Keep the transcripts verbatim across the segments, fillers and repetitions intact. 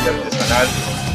cervecería artesanal.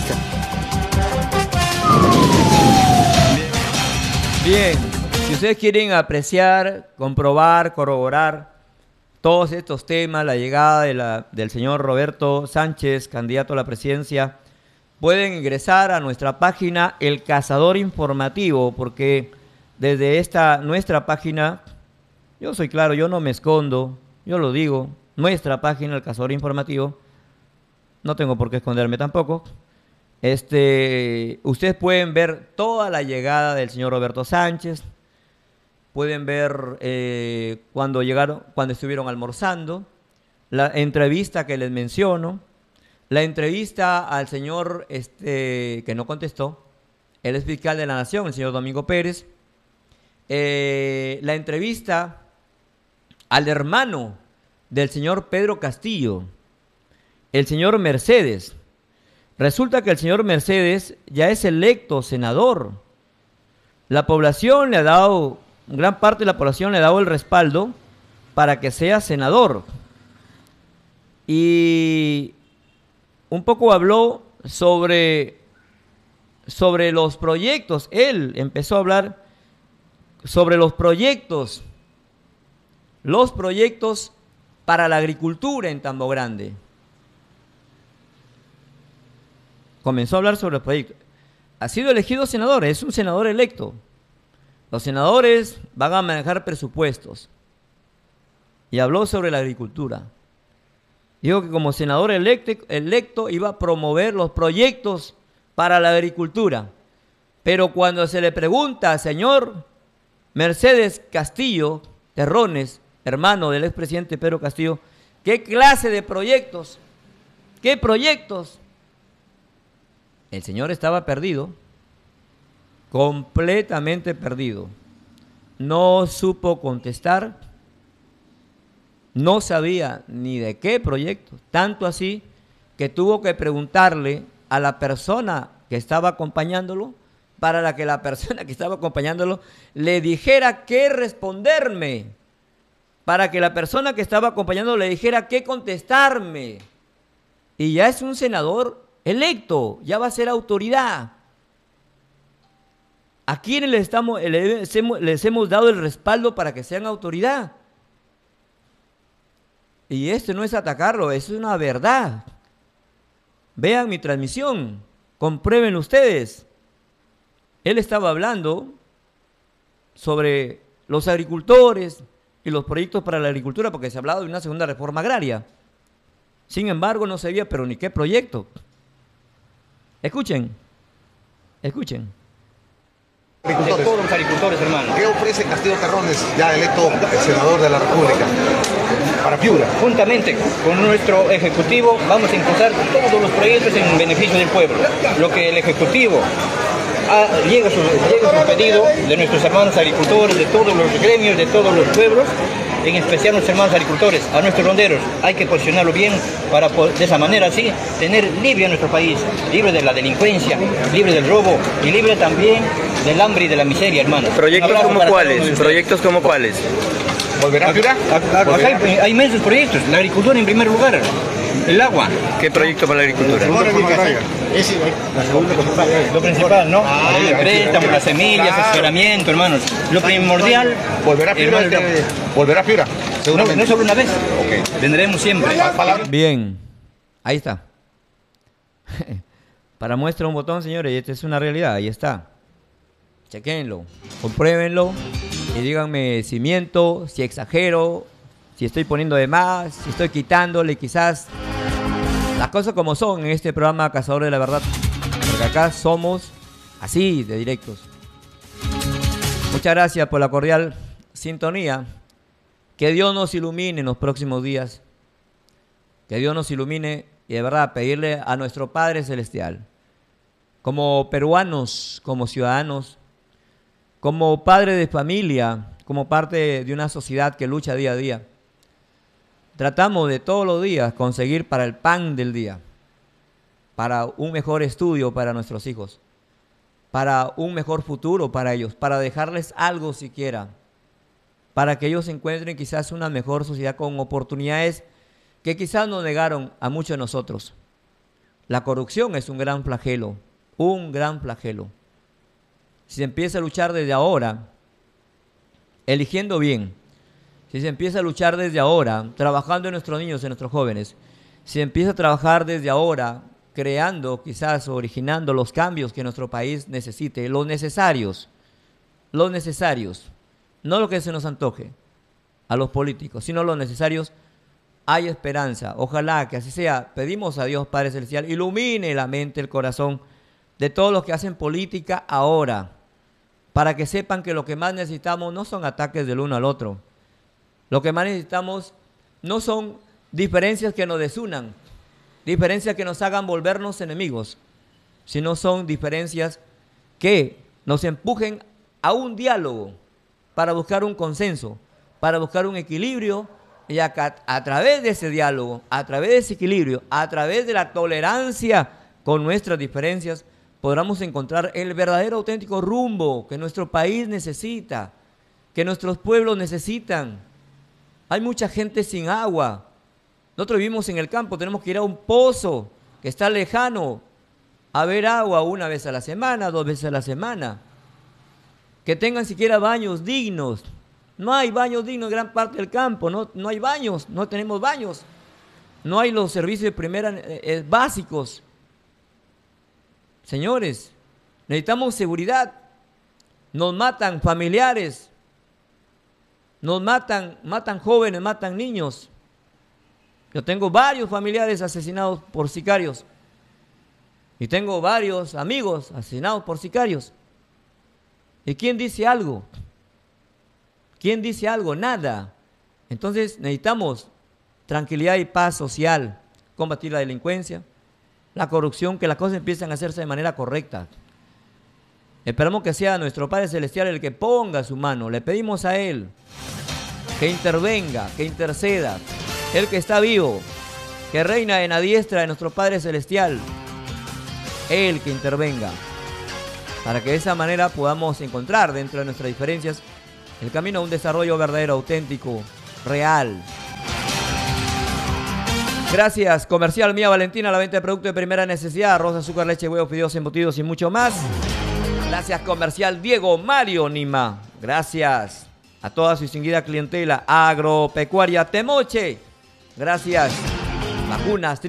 Bien, si ustedes quieren apreciar, comprobar, corroborar todos estos temas, la llegada de la, del señor Roberto Sánchez, candidato a la presidencia, pueden ingresar a nuestra página El Cazador Informativo, porque desde esta nuestra página, yo soy claro, yo no me escondo, yo lo digo, nuestra página El Cazador Informativo, no tengo por qué esconderme tampoco. Este, ustedes pueden ver toda la llegada del señor Roberto Sánchez, pueden ver eh, cuando llegaron, cuando estuvieron almorzando, la entrevista que les menciono, la entrevista al señor este, que no contestó, el ex fiscal de la Nación, el señor Domingo Pérez, eh, la entrevista al hermano del señor Pedro Castillo, el señor Mercedes. Resulta que el señor Mercedes ya es electo senador. La población le ha dado, gran parte de la población le ha dado el respaldo para que sea senador. Y un poco habló sobre, sobre los proyectos. Él empezó a hablar sobre los proyectos, los proyectos para la agricultura en Tambo Grande. Comenzó a hablar sobre los proyectos. Ha sido elegido senador, es un senador electo. Los senadores van a manejar presupuestos. Y habló sobre la agricultura. Dijo que como senador electo, electo iba a promover los proyectos para la agricultura. Pero cuando se le pregunta al señor Mercedes Castillo Terrones, hermano del expresidente Pedro Castillo, ¿qué clase de proyectos? ¿Qué proyectos? El señor estaba perdido, completamente perdido. No supo contestar, no sabía ni de qué proyecto. Tanto así que tuvo que preguntarle a la persona que estaba acompañándolo, para la que la persona que estaba acompañándolo le dijera qué responderme, para que la persona que estaba acompañándolo le dijera qué contestarme. Y ya es un senador electo, ya va a ser autoridad. ¿A quiénes les, estamos, les, hemos, les hemos dado el respaldo para que sean autoridad? Y esto no es atacarlo, es una verdad. Vean mi transmisión, comprueben ustedes. Él estaba hablando sobre los agricultores y los proyectos para la agricultura, porque se hablaba de una segunda reforma agraria. Sin embargo, no sabía, pero ni qué proyecto. Escuchen, escuchen. De todos los agricultores, hermano. ¿Qué ofrece Castillo Terrones, ya electo senador de la República, para Piura? Juntamente con nuestro Ejecutivo vamos a impulsar todos los proyectos en beneficio del pueblo. Lo que el Ejecutivo ha, llega, su, llega su pedido de nuestros hermanos agricultores, de todos los gremios, de todos los pueblos, en especial nuestros hermanos agricultores, a nuestros ronderos. Hay que posicionarlo bien para poder, de esa manera así, tener libre a nuestro país, libre de la delincuencia, libre del robo y libre también del hambre y de la miseria, hermano. ¿Proyectos como cuáles? ¿Proyectos como cuáles? ¿Volverá a Piura? Acá hay, hay inmensos proyectos. La agricultura en primer lugar, el agua. ¿Qué proyecto para la agricultura? Es lo principal, ¿no? Ah, el préstamo, las semillas, asesoramiento, hermanos. Lo primordial. ¿Volverá a Piura? Hermano, ¿Volverá a Piura? No, no solo una vez. Okay. Vendremos siempre. Bien, ahí está. Para muestra un botón, señores, y esta es una realidad, ahí está. Chequénlo, compruébenlo y díganme si miento, si exagero, si estoy poniendo de más, si estoy quitándole quizás las cosas como son en este programa Cazadores de la Verdad, porque acá somos así de directos. Muchas gracias por la cordial sintonía. Que Dios nos ilumine en los próximos días. Que Dios nos ilumine y de verdad pedirle a nuestro Padre Celestial, como peruanos, como ciudadanos, como padre de familia, como parte de una sociedad que lucha día a día, tratamos de todos los días conseguir para el pan del día, para un mejor estudio para nuestros hijos, para un mejor futuro para ellos, para dejarles algo siquiera, para que ellos encuentren quizás una mejor sociedad con oportunidades que quizás nos negaron a muchos de nosotros. La corrupción es un gran flagelo, un gran flagelo. Si se empieza a luchar desde ahora, eligiendo bien, si se empieza a luchar desde ahora, trabajando en nuestros niños, en nuestros jóvenes, si se empieza a trabajar desde ahora, creando quizás, originando los cambios que nuestro país necesite, los necesarios, los necesarios, no lo que se nos antoje a los políticos, sino los necesarios, hay esperanza. Ojalá que así sea. Pedimos a Dios Padre Celestial, ilumine la mente, el corazón de todos los que hacen política ahora, para que sepan que lo que más necesitamos no son ataques del uno al otro. Lo que más necesitamos no son diferencias que nos desunan, diferencias que nos hagan volvernos enemigos, sino son diferencias que nos empujen a un diálogo para buscar un consenso, para buscar un equilibrio, y a, a través de ese diálogo, a través de ese equilibrio, a través de la tolerancia con nuestras diferencias, podamos encontrar el verdadero auténtico rumbo que nuestro país necesita, que nuestros pueblos necesitan. Hay mucha gente sin agua. Nosotros vivimos en el campo, tenemos que ir a un pozo que está lejano a ver agua una vez a la semana, dos veces a la semana. Que tengan siquiera baños dignos. No hay baños dignos en gran parte del campo, no, no hay baños, no tenemos baños. No hay los servicios de primera eh, básicos. Señores, necesitamos seguridad. Nos matan familiares, nos matan, matan jóvenes, matan niños. Yo tengo varios familiares asesinados por sicarios. Y tengo varios amigos asesinados por sicarios. ¿Y quién dice algo? ¿Quién dice algo? Nada. Entonces necesitamos tranquilidad y paz social, combatir la delincuencia, la corrupción, que las cosas empiecen a hacerse de manera correcta. Esperamos que sea nuestro Padre Celestial el que ponga su mano. Le pedimos a Él que intervenga, que interceda. Él que está vivo, que reina en la diestra de nuestro Padre Celestial. Él que intervenga, para que de esa manera podamos encontrar dentro de nuestras diferencias el camino a un desarrollo verdadero, auténtico, real. Gracias, Comercial Mía Valentina, la venta de productos de primera necesidad, arroz, azúcar, leche, huevos, fideos, embutidos y mucho más. Gracias, Comercial Diego Mario Nima. Gracias a toda su distinguida clientela. Agropecuaria Temoche. Gracias. Vacunas.